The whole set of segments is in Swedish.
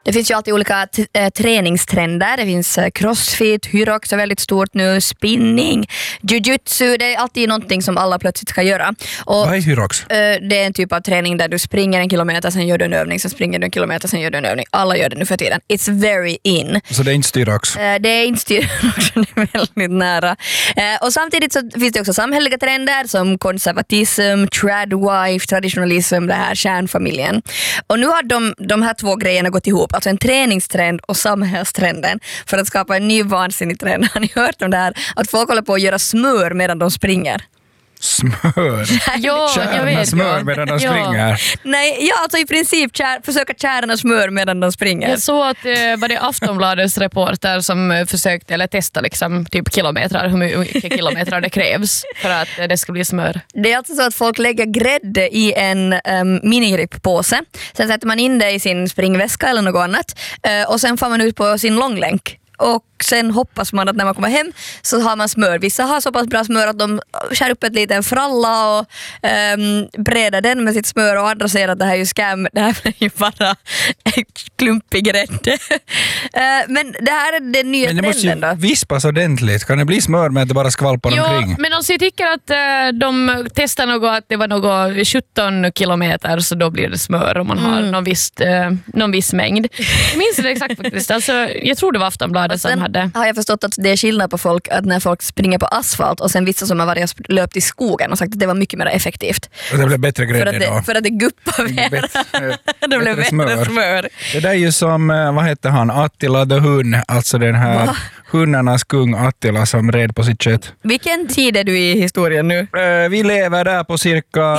Det finns ju alltid olika träningstrender. Det finns crossfit, hyrox är väldigt stort nu, spinning, jujutsu. Det är alltid någonting som alla plötsligt ska göra. Och vad är hyrox? det är en typ av träning där du springer 1 kilometer, sen gör du en övning, sen springer du 1 kilometer, sen gör du en övning. Alla gör det nu för tiden. It's very in. Så det är inte styrox? Det är inte styrox, det är väldigt nära. Och samtidigt så finns det också samhälleliga trender som konservatism, tradwife, traditionalism, det här kärnfamiljen. Och nu har de här 2 grejerna gått ihop, alltså en träningstrend och samhällstrenden, för att skapa en ny vansinnig trend. Har ni hört om det här? Att folk håller på att göra smör medan de springer. Smör? Ja, jag vet. Smör medan de springer? Nej, ja, alltså i princip försöka kärna smör medan de springer. Jag såg att var det Aftonbladets reporter som försökte eller testa liksom, typ kilometrar, hur mycket kilometrar det krävs för att det ska bli smör. Det är alltså så att folk lägger grädde i en minigrippåse. Sen sätter man in det i sin springväska eller något annat. Och sen får man ut på sin långlänk. Och sen hoppas man att när man kommer hem så har man smör. Vissa har så pass bra smör att de skär upp ett liten fralla och bredar den med sitt smör, och andra säger att det här är ju scam. Det här är ju bara en klumpig grädde. Men det här är den nya trenden då. Men det måste ju vispas ordentligt. Kan det bli smör med att det bara skvalpar omkring? Men om jag tycker att de testar något, att det var något 17 kilometer, så då blir det smör om man har någon viss mängd. Jag minns det exakt faktiskt. Alltså, jag tror det var Aftonbladet som hade. Har jag förstått att det är skillnad på folk, att när folk springer på asfalt och sen vissa som har varit löpt i skogen och sagt att det var mycket mer effektivt. Och det blev bättre grädde då. För att det guppar mer. Det blev bättre smör. Det där är ju som, vad heter han, Attila the Hun, alltså den här hundarnas kung Attila som red på sitt kött. Vilken tid är du i historien nu? Vi lever där på cirka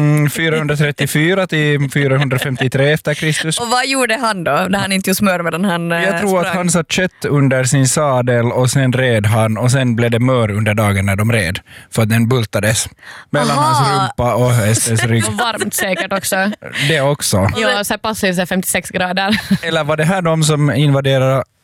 434 till 453 efter Kristus. Och vad gjorde han då när han inte gjorde smör medan han Jag tror sprang? att han satt kött under sin sadel och sen red han, och sen blev det mör under dagen när de red, för att den bultades mellan hans rumpa och hästens rygg. Och varmt säkert också. Det också. Ja, så passar det 56 grader. Eller var det här de som invaderade